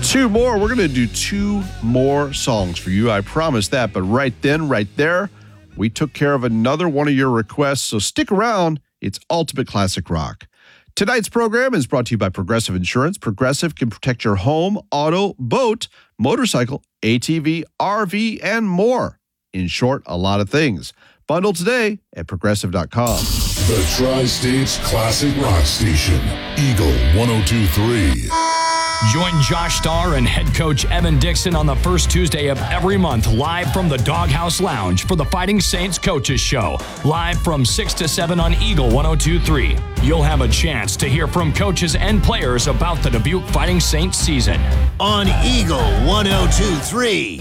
Two more. We're going to do two more songs for you. I promise that. But right then, right there, we took care of another one of your requests. So stick around. It's Ultimate Classic Rock. Tonight's program is brought to you by Progressive Insurance. Progressive can protect your home, auto, boat, motorcycle, ATV, RV, and more. In short, a lot of things. Bundle today at Progressive.com. The Tri-States Classic Rock Station, Eagle 102.3. Join Josh Starr and head coach Evan Dixon on the first Tuesday of every month live from the Doghouse Lounge for the Fighting Saints Coaches Show. Live from 6 to 7 on Eagle 102.3. You'll have a chance to hear from coaches and players about the Dubuque Fighting Saints season. On Eagle 102.3.